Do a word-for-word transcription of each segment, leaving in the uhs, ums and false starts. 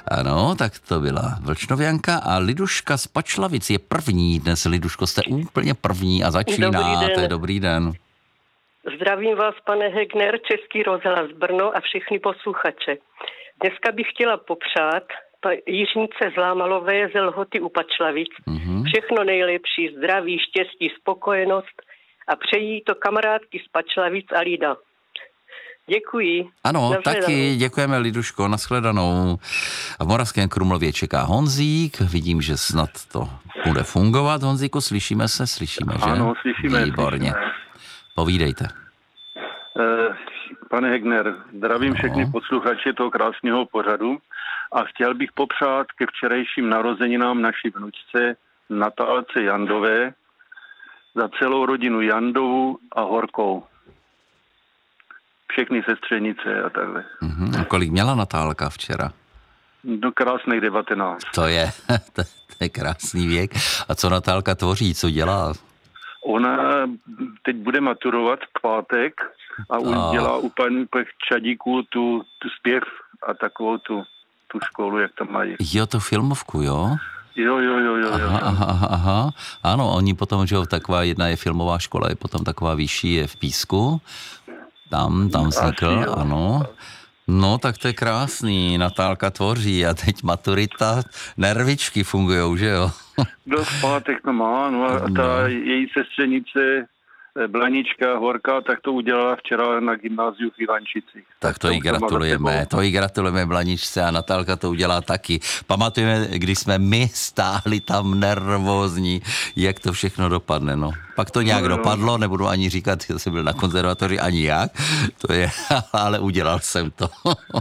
Ano, tak to byla Vlčnovianka a Liduška z Pačlavic je první dnes. Liduško, jste úplně první a začínáte. Dobrý, Dobrý den. Zdravím vás, pane Hegner, Český rozhlas Brno a všechny posluchače. Dneska bych chtěla popřát Jiřnice Zlámalové ze Lhoty u Pačlavic. Mm-hmm. Všechno nejlepší, zdraví, štěstí, spokojenost a přejí to kamarádky z Pačlavic a Lida. Děkuji. Ano, taky děkujeme, Liduško, nashledanou. V Moravském Krumlově čeká Honzík, vidím, že snad to bude fungovat. Honzíku, slyšíme se, slyšíme, že? Ano, slyšíme. Výborně. Slyšíme. Povídejte. Pane Hegner, zdravím no. všechny posluchače toho krásného pořadu a chtěl bych popřát ke včerejším narozeninám naší vnučce Natálce Jandové za celou rodinu Jandovu a Horkou. Všechny sestřenice a takhle. Uh-huh. A kolik měla Natálka včera? No krásných devatenáct. To je, to, to je krásný věk. A co Natálka tvoří, co dělá? Ona teď bude maturovat v pátek a už a... dělá u paní Čadíků tu, tu zpěv a takovou tu, tu školu, jak tam mají. Jo, to filmovku, jo? Jo, jo, jo, jo. Aha, jo. aha, aha. Ano, oni potom, že taková jedna je filmová škola, je potom taková vyšší, je v Písku. Tam, tam vznikl, ano. No, tak to je krásný, Natálka tvoří a teď maturita, nervičky fungujou, že jo? Do v pátek to má, no a ta no. její sestřenice Blanička Horká, tak to udělala včera na gymnáziu v Ivančicích. Tak to jí gratulujeme, to jí gratulujeme Blaničce a Natálka to udělá taky. Pamatujeme, když jsme my stáli tam nervózní, jak to všechno dopadne, no. Pak to nějak no, dopadlo, nebudu ani říkat, že jsem byl na konzervatoři, ani jak, to je, ale udělal jsem to.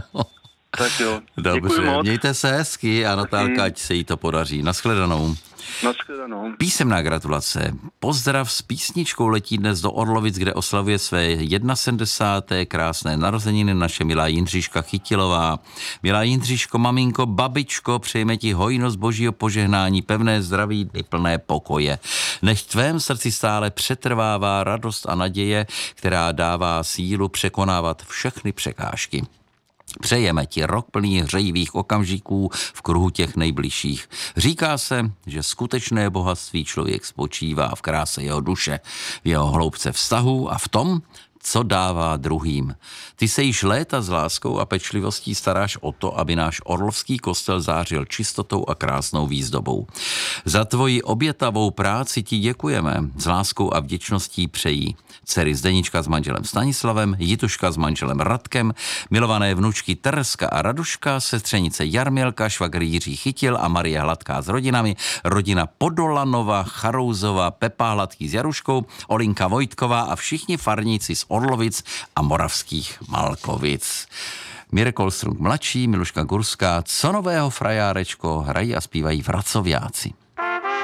Tak jo. Dobře, mějte se hezky a Natálka, ať se jí to podaří. Nashledanou. Nashledanou. Písemná gratulace. Pozdrav s písničkou letí dnes do Orlovic, kde oslavuje své sedmdesáté jedna krásné narozeniny naše milá Jindřiška Chytilová. Milá Jindřiško, maminko, babičko, přejeme ti hojnost božího požehnání, pevné zdraví, dny plné pokoje. Nech tvém srdci stále přetrvává radost a naděje, která dává sílu překonávat všechny překážky. Přejeme ti rok plný hřejivých okamžiků v kruhu těch nejbližších. Říká se, že skutečné bohatství člověk spočívá v kráse jeho duše, v jeho hloubce vztahu a v tom, co dává druhým. Ty se již léta s láskou a pečlivostí staráš o to, aby náš orlovský kostel zářil čistotou a krásnou výzdobou. Za tvoji obětavou práci ti děkujeme. S láskou a vděčností přejí dcery Zdenička s manželem Stanislavem, Jituška s manželem Radkem, milované vnučky Tereska a Raduška, sestřenice Jarmělka, švagr Jiří Chytil a Marie Hladká s rodinami, rodina Podolanova, Charouzova, Pepa Hladký s Jaruškou, Olinka Vojtková a všichni farníci z Orlovic a Moravských Malkovic. Mirek Kolstrung mladší, Miluška Gurská, co nového frajárečko, hrají a zpívají Vracoviáci.